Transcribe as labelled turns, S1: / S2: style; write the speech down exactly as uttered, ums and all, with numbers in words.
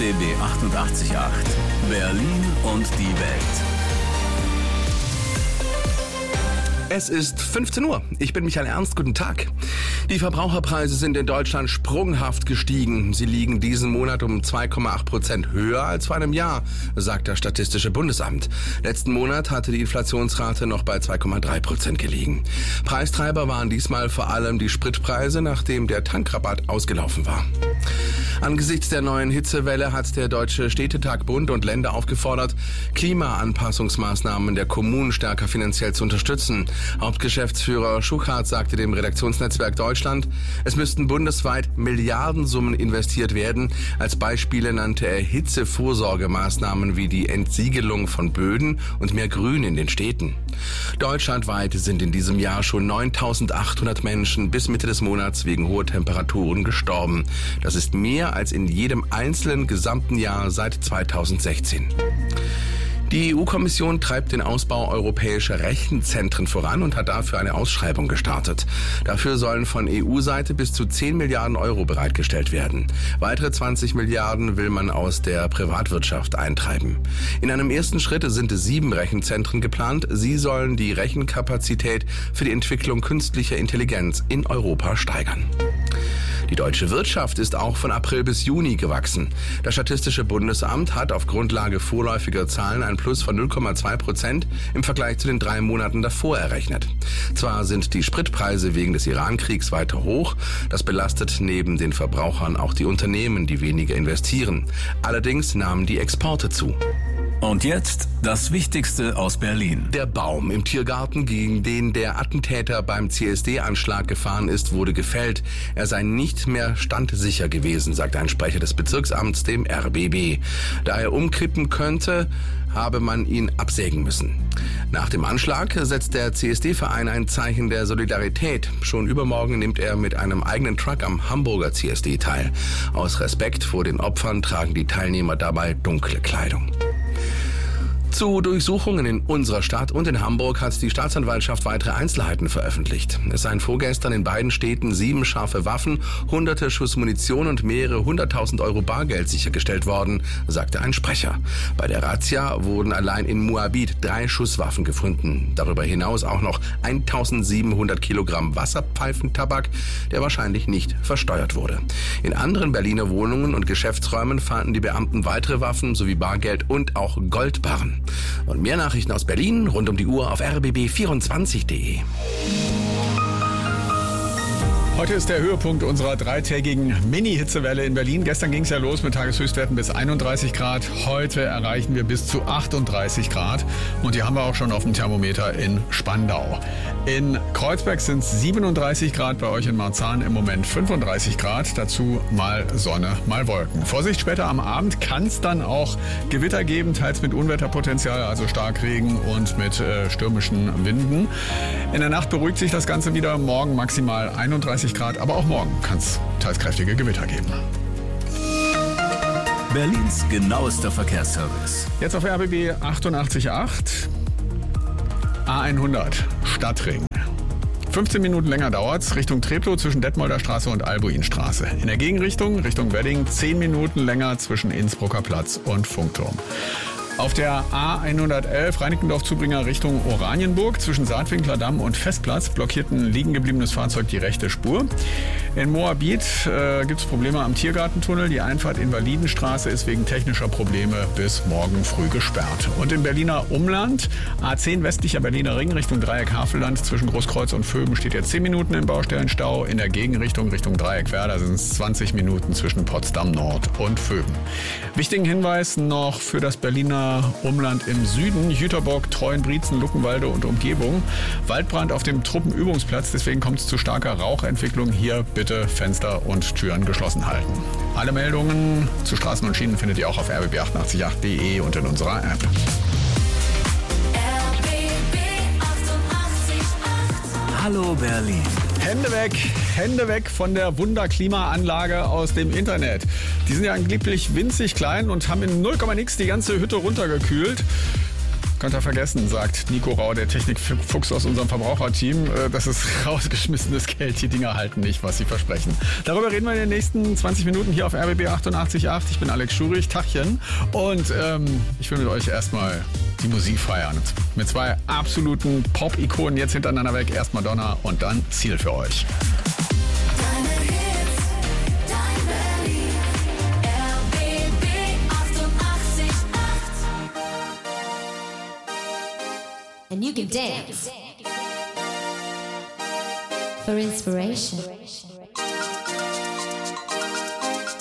S1: B B achtundachtzig Komma acht. Berlin und die Welt.
S2: Es ist fünfzehn Uhr. Ich bin Michael Ernst. Guten Tag. Die Verbraucherpreise sind in Deutschland sprunghaft gestiegen. Sie liegen diesen Monat um zwei Komma acht Prozent höher als vor einem Jahr, sagt das Statistische Bundesamt. Letzten Monat hatte die Inflationsrate noch bei zwei Komma drei Prozent gelegen. Preistreiber waren diesmal vor allem die Spritpreise, nachdem der Tankrabatt ausgelaufen war. Angesichts der neuen Hitzewelle hat der Deutsche Städtetag Bund und Länder aufgefordert, Klimaanpassungsmaßnahmen der Kommunen stärker finanziell zu unterstützen. Hauptgeschäftsführer Schuchart sagte dem Redaktionsnetzwerk Deutschland, es müssten bundesweit Milliardensummen investiert werden. Als Beispiele nannte er Hitzevorsorgemaßnahmen wie die Entsiegelung von Böden und mehr Grün in den Städten. Deutschlandweit sind in diesem Jahr schon neuntausendachthundert Menschen bis Mitte des Monats wegen hoher Temperaturen gestorben. Das ist mehr als in jedem einzelnen gesamten Jahr seit zweitausendsechzehn. Die E U-Kommission treibt den Ausbau europäischer Rechenzentren voran und hat dafür eine Ausschreibung gestartet. Dafür sollen von E U-Seite bis zu zehn Milliarden Euro bereitgestellt werden. Weitere zwanzig Milliarden will man aus der Privatwirtschaft eintreiben. In einem ersten Schritt sind sieben Rechenzentren geplant. Sie sollen die Rechenkapazität für die Entwicklung künstlicher Intelligenz in Europa steigern. Die deutsche Wirtschaft ist auch von April bis Juni gewachsen. Das Statistische Bundesamt hat auf Grundlage vorläufiger Zahlen ein Plus von null Komma zwei Prozent im Vergleich zu den drei Monaten davor errechnet. Zwar sind die Spritpreise wegen des Iran-Kriegs weiter hoch, das belastet neben den Verbrauchern auch die Unternehmen, die weniger investieren. Allerdings nahmen die Exporte zu.
S1: Und jetzt das Wichtigste aus Berlin.
S2: Der Baum im Tiergarten, gegen den der Attentäter beim C S D-Anschlag gefahren ist, wurde gefällt. Er sei nicht mehr standsicher gewesen, sagt ein Sprecher des Bezirksamts dem R B B. Da er umkippen könnte, habe man ihn absägen müssen. Nach dem Anschlag setzt der C S D-Verein ein Zeichen der Solidarität. Schon übermorgen nimmt er mit einem eigenen Truck am Hamburger C S D teil. Aus Respekt vor den Opfern tragen die Teilnehmer dabei dunkle Kleidung. Zu Durchsuchungen in unserer Stadt und in Hamburg hat die Staatsanwaltschaft weitere Einzelheiten veröffentlicht. Es seien vorgestern in beiden Städten sieben scharfe Waffen, hunderte Schuss Munition und mehrere hunderttausend Euro Bargeld sichergestellt worden, sagte ein Sprecher. Bei der Razzia wurden allein in Moabit drei Schusswaffen gefunden. Darüber hinaus auch noch eintausendsiebenhundert Kilogramm Wasserpfeifentabak, der wahrscheinlich nicht versteuert wurde. In anderen Berliner Wohnungen und Geschäftsräumen fanden die Beamten weitere Waffen sowie Bargeld und auch Goldbarren. Und mehr Nachrichten aus Berlin rund um die Uhr auf r b b vierundzwanzig punkt de.
S3: Heute ist der Höhepunkt unserer dreitägigen Mini-Hitzewelle in Berlin. Gestern ging es ja los mit Tageshöchstwerten bis einunddreißig Grad. Heute erreichen wir bis zu achtunddreißig Grad. Und hier haben wir auch schon auf dem Thermometer in Spandau. In Kreuzberg sind es siebenunddreißig Grad, bei euch in Marzahn im Moment fünfunddreißig Grad. Dazu mal Sonne, mal Wolken. Vorsicht, später am Abend kann es dann auch Gewitter geben, teils mit Unwetterpotenzial, also Starkregen und mit äh, stürmischen Winden. In der Nacht beruhigt sich das Ganze wieder. Morgen maximal einunddreißig Grad, aber auch morgen kann es teils kräftige Gewitter geben.
S1: Berlins genauester Verkehrsservice.
S3: Jetzt auf R B B achtundachtzig Komma acht. A hundert Stadtring. fünfzehn Minuten länger dauert's Richtung Treptow zwischen Detmolder Straße und Albuinstraße. In der Gegenrichtung Richtung Wedding zehn Minuten länger zwischen Innsbrucker Platz und Funkturm. Auf der A hundertelf Reinickendorf-Zubringer Richtung Oranienburg zwischen Saatwinkler Damm und Festplatz blockiert ein liegen gebliebenes Fahrzeug die rechte Spur. In Moabit äh, gibt es Probleme am Tiergartentunnel. Die Einfahrt in Validenstraße ist wegen technischer Probleme bis morgen früh gesperrt. Und im Berliner Umland A zehn westlicher Berliner Ring Richtung Dreieck Havelland zwischen Großkreuz und Vöben steht jetzt zehn Minuten im Baustellenstau. In der Gegenrichtung Richtung Dreieck Werder sind es zwanzig Minuten zwischen Potsdam Nord und Vöben. Wichtigen Hinweis noch für das Berliner Umland im Süden, Jüterbock, Treuenbrietzen, Luckenwalde und Umgebung. Waldbrand auf dem Truppenübungsplatz, deswegen kommt es zu starker Rauchentwicklung. Hier bitte Fenster und Türen geschlossen halten. Alle Meldungen zu Straßen und Schienen findet ihr auch auf r b b achtundachtzig Komma acht punkt de und in unserer App.
S1: Hallo Berlin.
S3: Hände weg, Hände weg von der Wunderklimaanlage aus dem Internet. Die sind ja angeblich winzig klein und haben in null Komma nix die ganze Hütte runtergekühlt. könnt ihr vergessen, sagt Nico Rau, der Technikfuchs aus unserem Verbraucherteam. Das ist rausgeschmissenes Geld. Die Dinger halten nicht, was sie versprechen. Darüber reden wir in den nächsten zwanzig Minuten hier auf R B B achtundachtzig Komma acht. Ich bin Alex Schurich, Tachchen. Und ähm, ich will mit euch erstmal die Musik feiern. Mit zwei absoluten Pop-Ikonen jetzt hintereinander weg. Erst Madonna und dann Ziel für euch.
S4: And you can dance for inspiration.